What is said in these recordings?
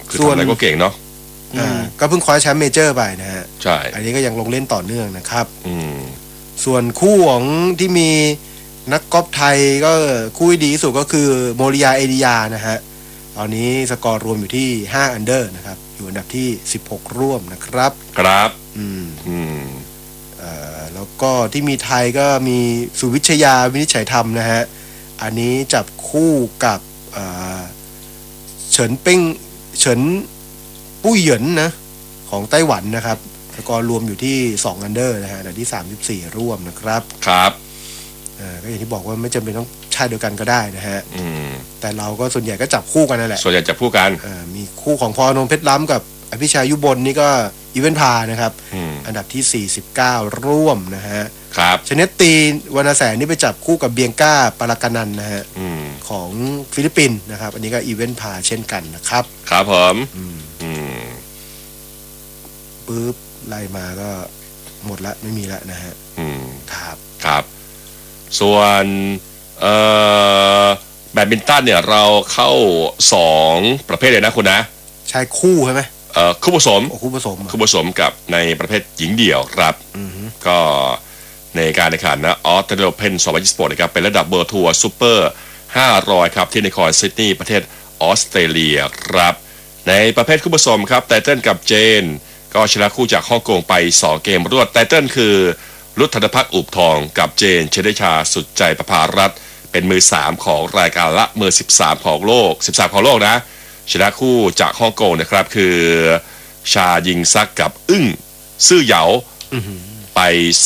คือทำอะไรก็เก่งเนาะก็เพิ่งคว้าแชมป์เมเจอร์ไปนะฮะใช่อันนี้ก็ยังลงเล่นต่อเนื่องนะครับส่วนคู่ของที่มีนักกอล์ฟไทยก็คู่ที่ดีที่สุดก็คือโมริยาเอดิยานะฮะตอนนี้สกอร์รวมอยู่ที่5อันเดอร์นะครับอยู่อันดับที่16ร่วมนะครับครับแล้วก็ที่มีไทยก็มีสุวิชยาวินิจฉัยธรรมนะฮะอันนี้จับคู่กับเฉินปุ้ยเหยินนะของไต้หวันนะครับสกอร์รวมอยู่ที่2อันเดอร์นะฮะอันดับที่34ร่วมนะครับครับก็อย่างที่บอกว่าไม่จำเป็นต้องชาติเดียวกันก็ได้นะฮะแต่เราก็ส่วนใหญ่ก็จับคู่กันนั่นแหละส่วนใหญ่จับคู่กันมีคู่ของพนมเพชรล้ำกับอภิชัยยุบลนี่ก็อีเวนต์พานะครับอันดับที่49ร่วมนะฮะครับชเนตตีวรรณแสนนี่ไปจับคู่กับเบียงก้าปารากานันนะฮะของฟิลิปปินส์นะครับอันนี้ก็อีเวนต์พาเช่นกันนะครับครับผมปึ๊บไล่มาก็หมดละไม่มีละนะฮะครับส่วนแบดมินตันเนี่ยเราเข้า2ประเภทเลยนะคุณนะชายคู่ใช่ไหมคู่ผสมคู่ผสมกับในประเภทหญิงเดี่ยวครับก็ในการแข่งขันนะออสเตรเลียโอเพ่น2026นะครับเป็นระดับเบอร์ทัวร์ซูเปอร์500ครับที่นครซิดนีย์ประเทศออสเตรเลียครับในประเภทคู่ผสมครับไตเติ้ลกับเจนก็ชนะคู่จากฮ่องกงไป2เกมรวดไตเติ้ลคือรุทธนภักดิ์อุบทองกับเจนเชเดชาสุดใจประภารัตน์เป็นมือ3ของรายการละมือ13ของโลกนะชนะคู่จากฮ่องกงนะครับคือชายิงซักกับอึ้งซื่อเหยาไป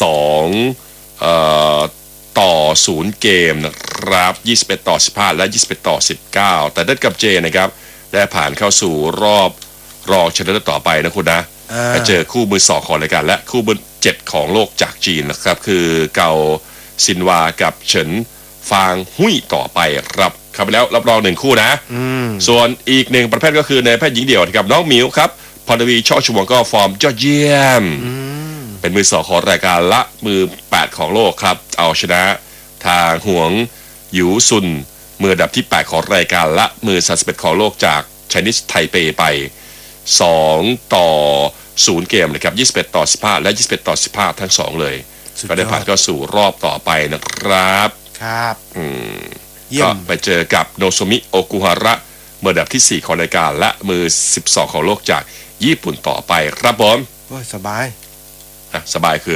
2ต่อ0เกมนะครับ21ต่อ15และ21ต่อ19แต่เดินกับเจนะครับได้ผ่านเข้าสู่รอบรองชนะเลิศต่อไปนะคุณนะไปเจอคู่มือ2ของรายการและคู่มือ7ของโลกจากจีนนะครับคือเกาซินวากับเฉินฟางหุ้ยต่อไปครับเข้าไปแล้วรับรอง1คู่นะส่วนอีก1ประเภทก็คือในประเภทหญิงเดี่ยวนะครับน้องหมิวครับพรวีช่อชวงก็ฟอร์มยอดเยี่ยมเป็นมือ2ของรายการละมือ8ของโลกครับเอาชนะทางหวงหยูซุนมืออันดับที่8ของรายการละมือ31ของโลกจากไชนีสไทเปไป2ต่อ0เกมนะครับ21ต่อ15และ21ต่อ15ทั้ง2เลยก็ได้ผ่านเข้าสู่รอบต่อไปนะครับครับก็ไปเจอกับโนโซมิโอกุฮาระมืออันดับที่4ของรายการและมือ12ของโลกจากญี่ปุ่นต่อไปครับผมสบายสบายคือ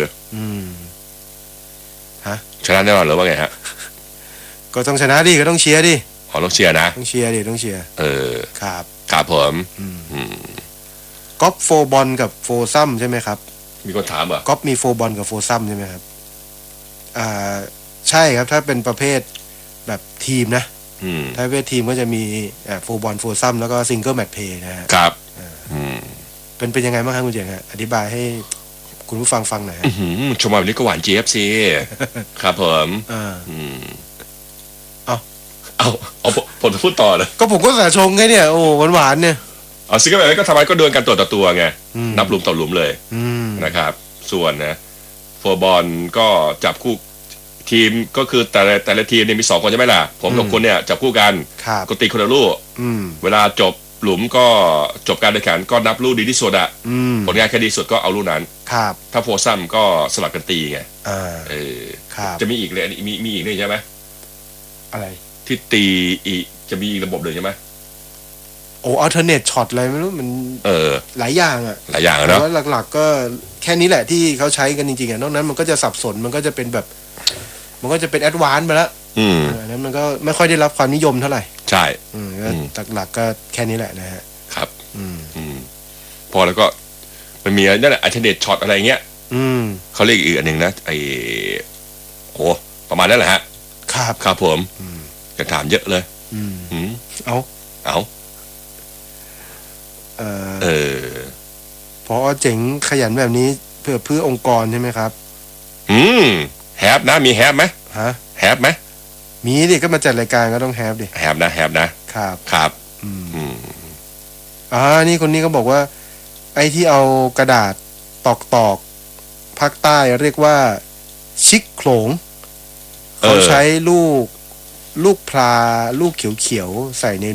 ชนะแน่นอนหรือว่าไงฮะก็ต้องชนะดิก็ต้องเชียร์ดิต้องเชียร์นะต้องเชียร์ดิต้องเชียร์ครับครับผมก๊อปโฟบอลกับโฟซัมใช่ไหมครับมีคนถามเหรอก๊อปมีโฟบอลกับโฟซัมใช่ไหมครับใช่ครับถ้าเป็นประเภทแบบทีมนะถ้าประเภททีมก็จะมีโฟบอลโฟซัมแล้วก็ซิงเกิลแมตช์เพย์นะฮะครับเป็นยังไงบ้างครับคุณเจียงฮะอธิบายให้คุณผู้ฟังฟังหน่อยชมแบบนี้ก็หวานเจี๊ยบสิครับผมเอาผมจะพูดต่อเลยก็ผมก็สาชงไงเนี่ยโอ้หวานเนี่ยซิงเกิลแมตช์ก็ทำไมก็ดวลกันตัวต่อตัวไงนับหลุมต่อหลุมเลยนะครับส่วนนะโฟบอลก็จับคู่ทีมก็คือแต่ละทีมเนี่ยมี2คนใช่ไหมล่ะผมกับคุณเนี่ยจับคู่กันก็ตีคนละลูกเวลาจบหลุมก็จบการแข่งขันก็นับลูกดีที่สุดอะผลงานแค่ดีสุดก็เอาลูกนั้นถ้าโฟซัมก็สลับกันตีไงจะมีอีกเลยมีอีกนี่ใช่ไหมอะไรที่ตีอีกจะมีอีกระบบเลยใช่ไหมอัลเทอร์เนทช็อตอะไรไม่รู้มันหลายอย่างอะหลายอย่างเนาะแต่ว่าหลักๆก็แค่นี้แหละที่เขาใช้กันจริงๆอะนอกนั้นมันก็จะสับสนมันก็จะเป็นแบบมันก็จะเป็นแอดวานซ์ไปแล้วนั้นมันก็ไม่ค่อยได้รับความนิยมเท่าไหร่ใช่หลักๆก็แค่นี้แหละนะฮะครับพอแล้วก็มันมีนั่นแหละอัลเทอร์เนทช็อตอะไรเงี้ยเขาเรียกอีกอันหนึ่งนะประมาณนั้นแหละฮะครับผมจะถามเยอะเลยเอาพอเจ๋งขยันแบบนี้เพื่อองค์กรใช่ไหมครับแฮปนะมีแฮปไหมแฮปไหมมีดิก็มาจัดรายการก็ต้องแฮปดิแฮปนะครับครับนี่คนนี้ก็บอกว่าไอ้ที่เอากระดาษตอกภาคใต้เรียกว่าชิกโขลงเขาใช้ลูกพลาลูกเขียวๆใส่ใน